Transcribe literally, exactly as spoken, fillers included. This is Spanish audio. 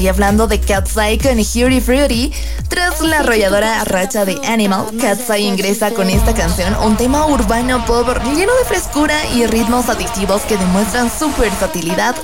Y hablando de Cat's-Eye con Hughie Fruity, tras la arrolladora racha de Animal, Cat's-Eye ingresa con esta canción, un tema urbano pop lleno de frescura y ritmos adictivos que demuestran su versatilidad